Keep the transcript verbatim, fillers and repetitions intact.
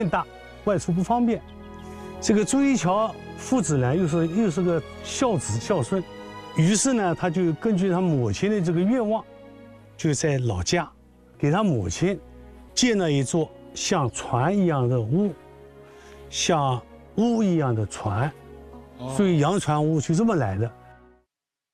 大，外出不方便。这个朱一桥父子呢，又是又是个孝子孝孙，于是呢，他就根据他母亲的这个愿望，就在老家给他母亲建了一座像船一样的屋，像屋一样的船，所以洋船屋就这么来的。